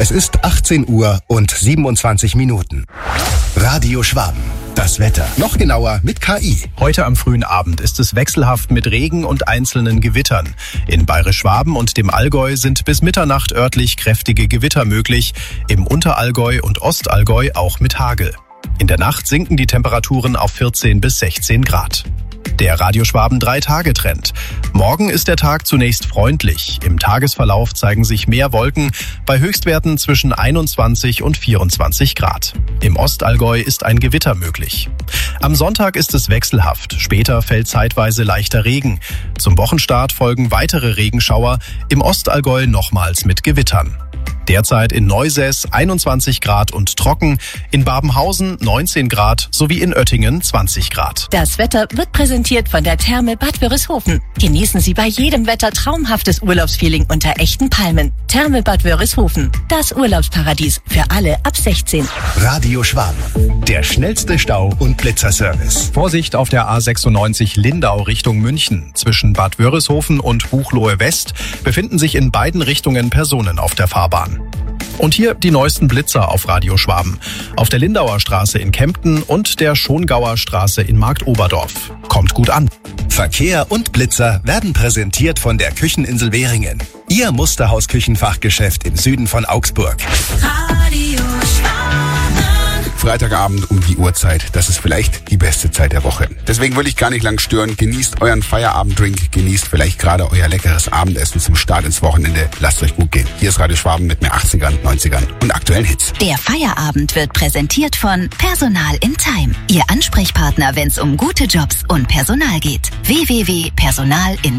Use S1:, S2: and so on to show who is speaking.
S1: Es ist 18 Uhr und 27 Minuten. Radio Schwaben. Das Wetter. Noch genauer mit KI.
S2: Heute am frühen Abend ist es wechselhaft mit Regen und einzelnen Gewittern. In Bayerisch-Schwaben und dem Allgäu sind bis Mitternacht örtlich kräftige Gewitter möglich. Im Unterallgäu und Ostallgäu auch mit Hagel. In der Nacht sinken die Temperaturen auf 14 bis 16 Grad. Der Radio Schwaben 3-Tage-Trend. Morgen ist der Tag zunächst freundlich. Im Tagesverlauf zeigen sich mehr Wolken bei Höchstwerten zwischen 21 und 24 Grad. Im Ostallgäu ist ein Gewitter möglich. Am Sonntag ist es wechselhaft. Später fällt zeitweise leichter Regen. Zum Wochenstart folgen weitere Regenschauer. Im Ostallgäu nochmals mit Gewittern. Derzeit in Neusäß 21 Grad und trocken, in Babenhausen 19 Grad sowie in Oettingen 20 Grad.
S3: Das Wetter wird präsentiert von der Therme Bad Wörishofen. Genießen Sie bei jedem Wetter traumhaftes Urlaubsfeeling unter echten Palmen. Therme Bad Wörishofen, das Urlaubsparadies für alle ab 16.
S1: Radio Schwaben, der schnellste Stau- und Blitzerservice.
S2: Vorsicht auf der A96 Lindau Richtung München. Zwischen Bad Wörishofen und Buchloe West befinden sich in beiden Richtungen Personen auf der Fahrbahn. Und hier die neuesten Blitzer auf Radio Schwaben. Auf der Lindauer Straße in Kempten und der Schongauer Straße in Marktoberdorf. Kommt gut an.
S1: Verkehr und Blitzer werden präsentiert von der Kücheninsel Währingen. Ihr Musterhaus-Küchenfachgeschäft im Süden von Augsburg.
S4: Radio Schwaben.
S5: Freitagabend um die Uhrzeit, das ist vielleicht die beste Zeit der Woche. Deswegen will ich gar nicht lang stören. Genießt euren Feierabenddrink, genießt vielleicht gerade euer leckeres Abendessen zum Start ins Wochenende. Lasst euch gut gehen. Hier ist Radio Schwaben mit mehr 80ern, 90ern und aktuellen Hits.
S6: Der Feierabend wird präsentiert von Personal in Time. Ihr Ansprechpartner, wenn es um gute Jobs und Personal geht. www.personalintime.de